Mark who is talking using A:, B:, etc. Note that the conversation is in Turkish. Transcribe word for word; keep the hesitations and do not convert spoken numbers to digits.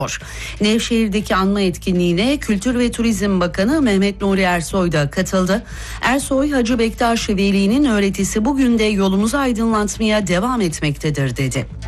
A: Nevşehir'deki anma etkinliğine Kültür ve Turizm Bakanı Mehmet Nuri Ersoy da katıldı. Ersoy, Hacı Bektaş Veli'nin öğretisi bugün de yolumuzu aydınlatmaya devam etmektedir dedi.